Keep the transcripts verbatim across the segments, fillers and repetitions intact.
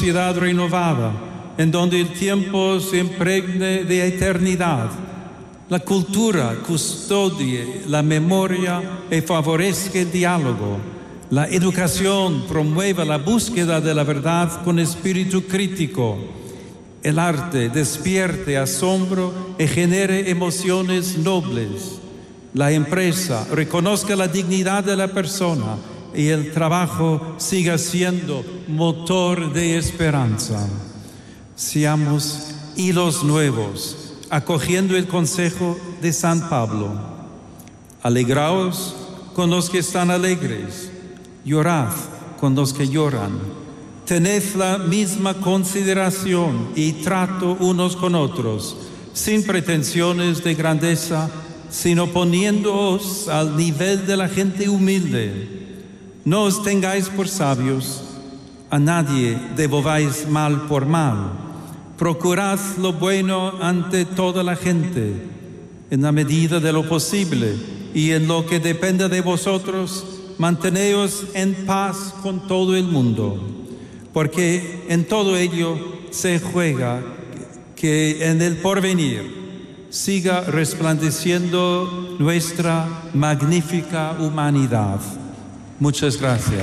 sociedad renovada, en donde el tiempo se impregne de eternidad. La cultura custodie la memoria y favorezca el diálogo. La educación promueva la búsqueda de la verdad con espíritu crítico. El arte despierte asombro y genere emociones nobles. La empresa reconozca la dignidad de la persona y el trabajo siga siendo motor de esperanza. Seamos hilos nuevos, acogiendo el consejo de San Pablo. Alegraos con los que están alegres, llorad con los que lloran. Tened la misma consideración y trato unos con otros, sin pretensiones de grandeza, sino poniéndoos al nivel de la gente humilde. No os tengáis por sabios, a nadie devolváis mal por mal. Procurad lo bueno ante toda la gente, en la medida de lo posible, y en lo que dependa de vosotros, manteneos en paz con todo el mundo, porque en todo ello se juega que en el porvenir siga resplandeciendo nuestra magnífica humanidad. Muchas gracias.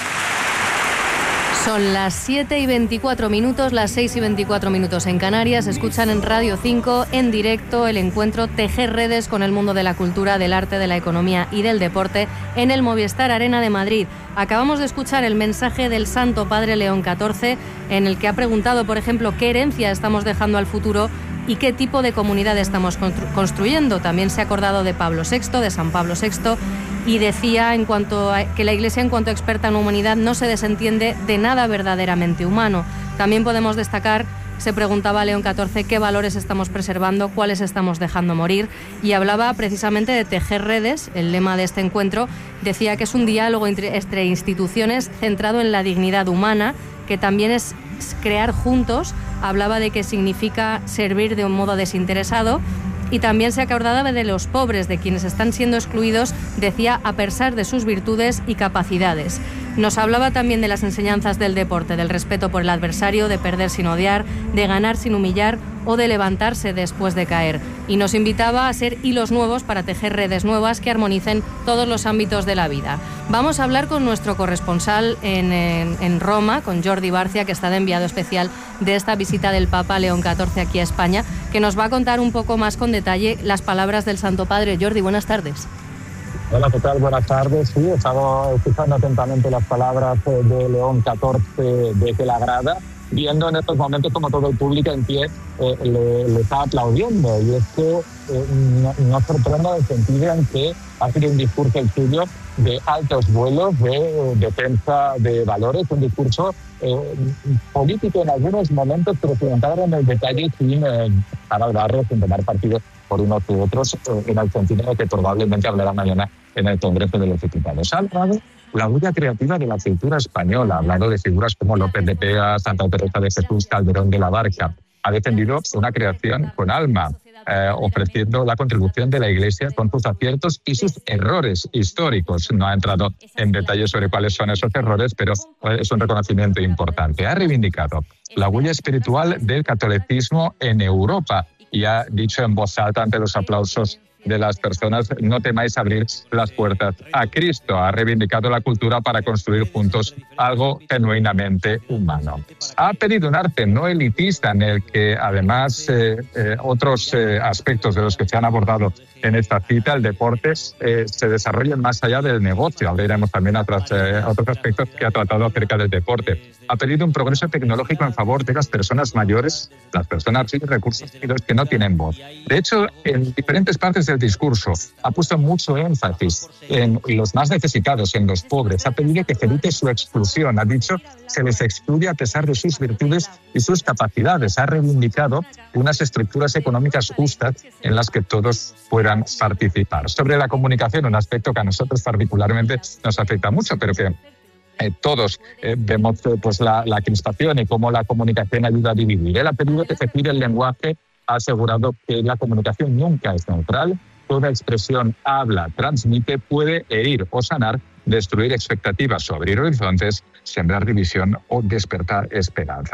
Son las siete y veinticuatro minutos, las seis y veinticuatro minutos en Canarias. Escuchan en Radio cinco en directo el encuentro Tejer Redes con el mundo de la cultura, del arte, de la economía y del deporte en el Movistar Arena de Madrid. Acabamos de escuchar el mensaje del Santo Padre León catorce, en el que ha preguntado, por ejemplo, qué herencia estamos dejando al futuro y qué tipo de comunidad estamos constru- construyendo. También se ha acordado de Pablo sexto, de San Pablo sexto, y decía en cuanto a, que la Iglesia, en cuanto experta en humanidad, no se desentiende de nada verdaderamente humano. También podemos destacar, se preguntaba León catorce, qué valores estamos preservando, cuáles estamos dejando morir, y hablaba precisamente de tejer redes. El lema de este encuentro decía que es un diálogo entre, entre instituciones centrado en la dignidad humana, que también es crear juntos. Hablaba de que significa servir de un modo desinteresado. Y también se acordaba de los pobres, de quienes están siendo excluidos, decía, a pesar de sus virtudes y capacidades. Nos hablaba también de las enseñanzas del deporte, del respeto por el adversario, de perder sin odiar, de ganar sin humillar o de levantarse después de caer. Y nos invitaba a ser hilos nuevos para tejer redes nuevas que armonicen todos los ámbitos de la vida. Vamos a hablar con nuestro corresponsal en, en, en Roma, con Jordi Barcia, que está de enviado especial de esta visita del Papa León catorce aquí a España, que nos va a contar un poco más con detalle las palabras del Santo Padre. Jordi, buenas tardes. Hola, ¿qué tal? Buenas tardes. Sí, he estado escuchando atentamente las palabras de León catorce de que la agrada, viendo en estos momentos como todo el público en pie eh, le, le está aplaudiendo. Y es que eh, no, no sorprende en el sentido en que ha sido un discurso el suyo de altos vuelos, de eh, defensa de valores, un discurso eh, político en algunos momentos, pero sin entrar en el detalle, sin eh, dar barro, sin tomar partido por unos u otros, eh, en el sentido de que probablemente hablará mañana en el Congreso de los Diputados. Ha hablado la huella creativa de la cultura española, hablando de figuras como López de Pega, Santa Teresa de Jesús, Calderón de la Barca. Ha defendido una creación con alma, eh, ofreciendo la contribución de la Iglesia con sus aciertos y sus errores históricos. No ha entrado en detalles sobre cuáles son esos errores, pero es un reconocimiento importante. Ha reivindicado la huella espiritual del catolicismo en Europa y ha dicho en voz alta ante los aplausos de las personas: no temáis abrir las puertas a Cristo. Ha reivindicado la cultura para construir juntos algo genuinamente humano. Ha pedido un arte no elitista en el que, además, eh, eh, otros eh, aspectos de los que se han abordado en esta cita, el deporte, eh, se desarrollen más allá del negocio. Ahora iremos también a otros, eh, otros aspectos que ha tratado acerca del deporte. Ha pedido un progreso tecnológico en favor de las personas mayores, las personas sin recursos y los que no tienen voz. De hecho, en diferentes partes del discurso ha puesto mucho énfasis en los más necesitados, en los pobres. Ha pedido que se evite su exclusión. Ha dicho que se les excluye a pesar de sus virtudes y sus capacidades. Ha reivindicado unas estructuras económicas justas en las que todos puedan participar. Sobre la comunicación, un aspecto que a nosotros particularmente nos afecta mucho, pero que Eh, todos eh, vemos eh, pues la, la crispación y cómo la comunicación ayuda a dividir. Él ha pedido que se cuide el lenguaje, ha asegurado que la comunicación nunca es neutral, toda expresión habla, transmite, puede herir o sanar, destruir expectativas o abrir horizontes, sembrar división o despertar esperanza.